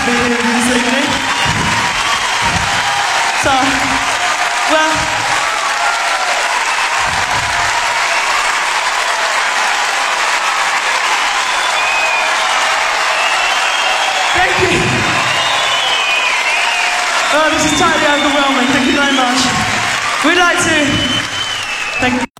to be here this evening. So, well, thank you. Oh, this is totally overwhelming. Thank you very much. We'd like to thank